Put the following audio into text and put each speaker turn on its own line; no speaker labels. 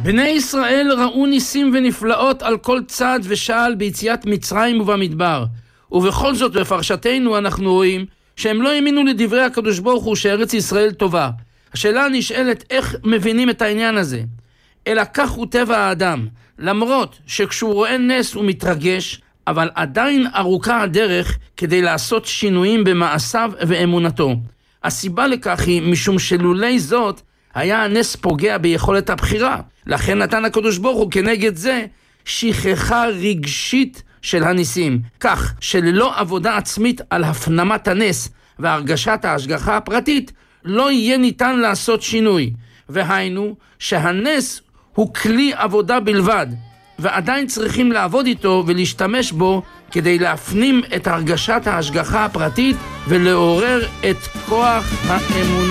בני ישראל ראו ניסים ונפלאות על כל צד ושעל ביציאת מצרים ובמדבר, ובכל זאת בפרשתנו אנחנו רואים שהם לא האמינו לדברי הקדוש ברוך הוא שארץ ישראל טובה. השאלה נשאלת איך מבינים את העניין הזה. אלא כך הוא טבע האדם, למרות שכשהוא רואה נס הוא מתרגש, אבל עדיין ארוכה הדרך כדי לעשות שינויים במעשיו ואמונתו. הסיבה לכך היא משום שלולי זאת היה הנס פוגע ביכולת הבחירה. לכן נתן הקדוש ברוך הוא כנגד זה שכחה רגשית של הניסים, כך שללא עבודה עצמית על הפנמת הנס והרגשת ההשגחה הפרטית לא יהיה ניתן לעשות שינוי. והיינו שהנס הוא כלי עבודה בלבד, ועדיין צריכים לעבוד איתו ולהשתמש בו כדי להפנים את הרגשת ההשגחה הפרטית ולעורר את כוח האמונה.